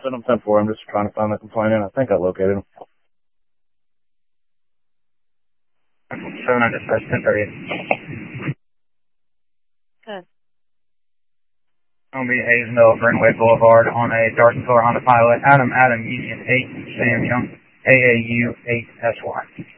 send him 10-4. I'm just trying to find the complainant. I think I located him. 700 dispatch 1030. Good. Gonna be Hayesville, Brentwood Boulevard on a dark color Honda Pilot. Adam, Union 8, Sam Young, AAU 8SY.